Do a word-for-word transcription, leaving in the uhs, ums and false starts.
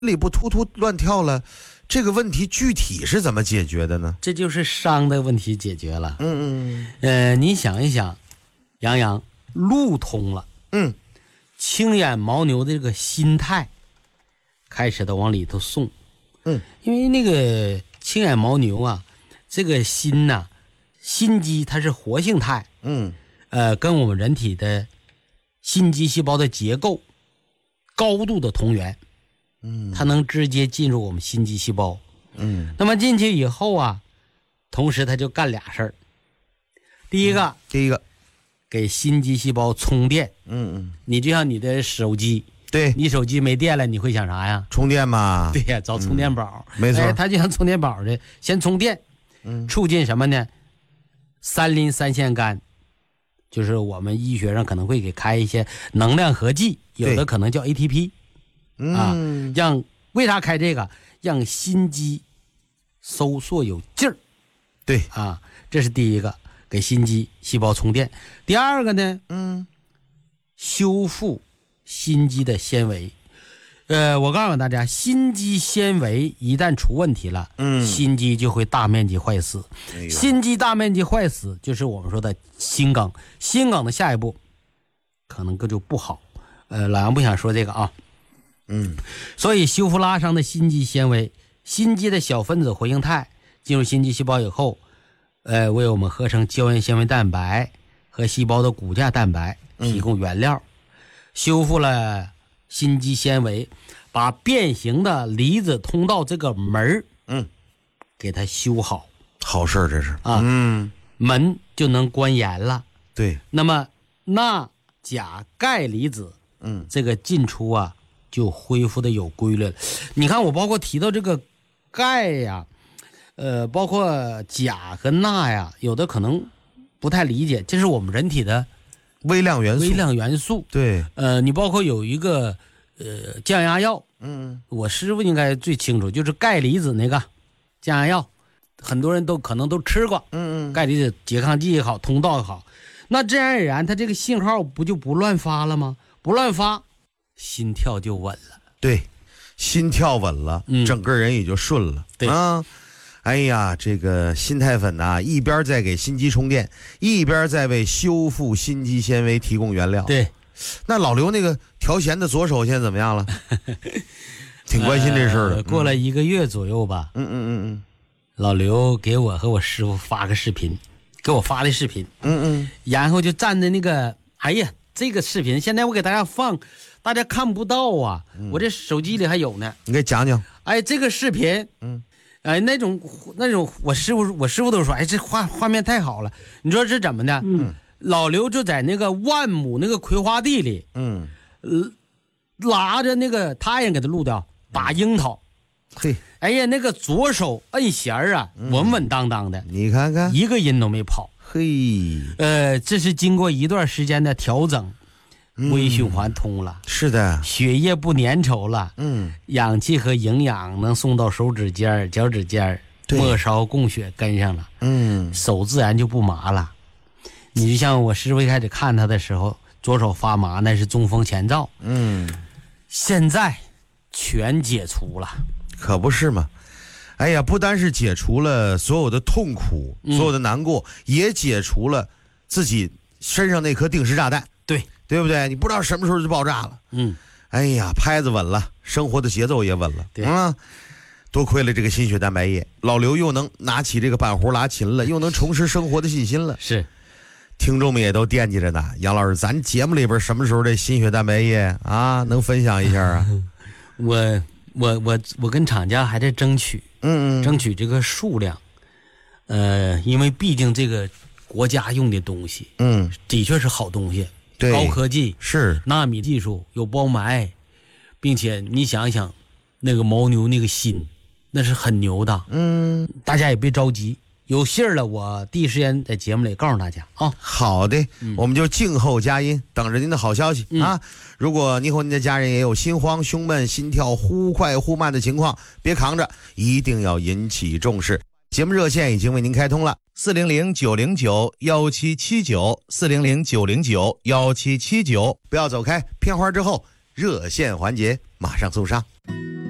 里不突突乱跳了，这个问题具体是怎么解决的呢？ 这就是伤的问题解决了。 嗯嗯呃，你想一想，杨洋路通了， 嗯， 青眼牦牛的这个心态开始的往里头送， 嗯， 因为那个青眼牦牛啊，这个心呐、啊，心肌它是活性态， 嗯， 呃，跟我们人体的心肌细胞的结构高度的同源。 嗯， 它能直接进入我们心肌细胞。 嗯， 那么进去以后啊，同时它就干俩事儿。第一个，嗯、 第一个给心肌细胞充电。 嗯嗯， 你就像你的手机， 对， 你手机没电了，你会想啥呀？ 充电嘛。 对呀，找充电宝。 嗯、没错、 哎，它就像充电宝的，先充电， 嗯， 促進什么呢？三磷三腺苷，就是我们医学上可能会给开一些能量合剂，有的可能叫 A T P。啊，让为啥开这个？让心肌收缩有劲儿。 对啊，这是第一个，给心肌细胞充电。第二个呢， 嗯， 修复心肌的纤维。呃，我告诉大家，心肌纤维一旦出问题了， 嗯， 心肌就会大面积坏死。哎、心肌大面积坏死，就是我们说的心梗。心梗的下一步可能个就不好。呃，老杨不想说这个啊。 嗯， 所以修复拉伤的心肌纤维，心肌的小分子活性肽进入心肌细胞以后，呃，为我们合成胶原纤维蛋白和细胞的骨架蛋白提供原料，嗯、修复了心肌纤维，把变形的离子通道这个门嗯，给它修好， 好事这是啊， 嗯， 门就能关严了。对，那么钠、钾、钙离子，嗯，这个进出啊。就恢复的有规律了。你看，我包括提到这个钙呀，呃，包括钾和钠呀，有的可能不太理解，这是我们人体的微量元素。 微量元素， 对， 呃，你包括有一个呃降压药， 嗯， 我师傅应该最清楚，就是钙离子那个降压药，很多人都可能都吃过， 嗯嗯， 钙离子拮抗剂也好，通道也好，那自然而然，它这个信号不就不乱发了吗？不乱发。心跳就稳了， 对，心跳稳了，嗯、整个人也就顺了。 对啊，哎呀，这个心肽粉呐、啊，一边在给心肌充电，一边在为修复心肌纤维提供原料。 对， 那老刘那个调弦的左手现在怎么样了？挺关心这事儿的、 呃。过了一个月左右吧， 嗯嗯嗯嗯， 老刘给我和我师傅发个视频，给我发的视频， 嗯嗯， 然后就站在那个，哎呀，这个视频现在我给大家放。大家看不到啊、嗯，我这手机里还有呢。 你给讲讲。 哎，这个视频，嗯，哎，那种那种，我师傅我师傅都说，哎，这画画面太好了。你说是怎么的？嗯，老刘就在那个万亩那个葵花地里，嗯，呃、拉着那个他也给他录的打樱桃。 嘿、嗯， 哎呀，那个左手摁弦啊，嗯、稳稳当当的。 你看看， 一个音都没跑。 嘿， 呃，这是经过一段时间的调整。微循环通了、 嗯，是的， 血液不粘稠了， 嗯， 氧气和营养能送到手指尖、脚趾尖，末梢供血跟上了，嗯，手自然就不麻了。你就像我师傅一开始看他的时候，左手发麻，那是中风前兆， 嗯， 现在全解除了， 可不是吗？哎呀，不单是解除了所有的痛苦、嗯、所有的难过，也解除了自己身上那颗定时炸弹。 对。 对不对？你不知道什么时候就爆炸了。 嗯， 哎呀，拍子稳了，生活的节奏也稳了。 对啊，多亏了这个心血蛋白液，老刘又能拿起这个板胡拉琴了，又能重拾生活的信心了。 是， 听众们也都惦记着呢。杨老师，咱节目里边什么时候这心血蛋白液啊，能分享一下啊？ 我我我我跟厂家还在争取， 嗯嗯， 争取这个数量。呃，因为毕竟这个国家用的东西， 嗯， 的确是好东西。 对， 高科技是纳米技术，有包埋，并且你想一想，那个牦牛那个心，那是很牛的。 嗯， 大家也别着急，有信儿了，我第一时间在节目里告诉大家啊。 好的、嗯，我们就静候佳音，等着您的好消息、嗯、啊！如果您和您的家人也有心慌、胸闷、心跳忽快忽慢的情况，别扛着，一定要引起重视。节目热线已经为您开通了，四零零九零九幺七七九，四零零九零九幺七七九，不要走开，片花之后热线环节马上送上。